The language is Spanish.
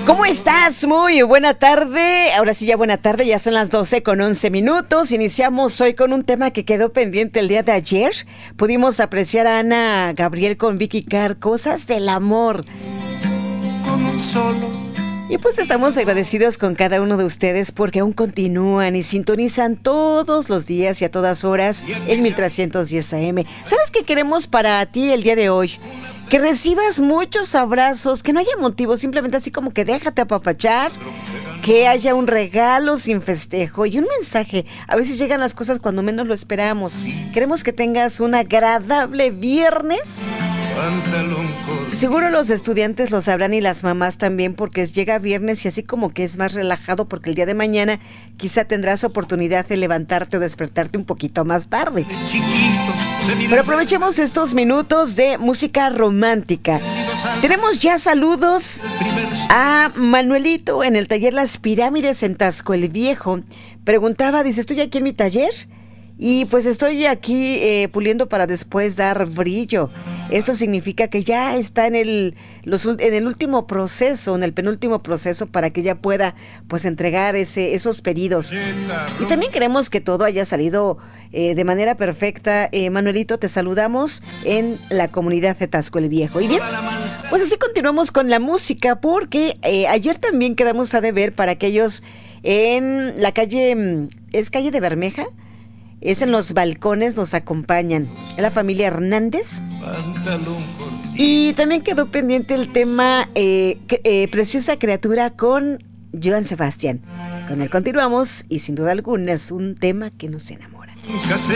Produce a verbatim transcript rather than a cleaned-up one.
¿Cómo estás? Muy buena tarde. Ahora sí, ya buena tarde, ya son las doce con once minutos. Iniciamos hoy con un tema que quedó pendiente el día de ayer. Pudimos apreciar a Ana Gabriel con Vicky Carr, Cosas del Amor. Con un solo. Y pues estamos agradecidos con cada uno de ustedes porque aún continúan y sintonizan todos los días y a todas horas el mil trescientos diez A M. ¿Sabes qué queremos para ti el día de hoy? Que recibas muchos abrazos, que no haya motivo, simplemente así como que déjate apapachar, que haya un regalo sin festejo y un mensaje. A veces llegan las cosas cuando menos lo esperamos. Queremos que tengas un agradable viernes. Seguro los estudiantes lo sabrán y las mamás también, porque llega viernes y así como que es más relajado porque el día de mañana quizá tendrás oportunidad de levantarte o despertarte un poquito más tarde. Pero aprovechemos estos minutos de música romántica. Tenemos ya saludos a Manuelito en el taller Las Pirámides en Taxco el Viejo. Preguntaba, dice, estoy aquí en mi taller y pues estoy aquí eh, puliendo para después dar brillo. Esto significa que ya está en el, los, en el último proceso, en el penúltimo proceso para que ya pueda pues entregar ese, esos pedidos. Y también queremos que todo haya salido eh, de manera perfecta. Eh, Manuelito, te saludamos en la comunidad de Taxco el Viejo. Y bien, pues así continuamos con la música porque eh, ayer también quedamos a deber para aquellos en la calle, ¿es calle de Bermeja? Es en Los Balcones, nos acompañan la familia Hernández. Y también quedó pendiente el tema eh, eh, Preciosa Criatura con Joan Sebastián. Con él continuamos y sin duda alguna es un tema que nos enamora.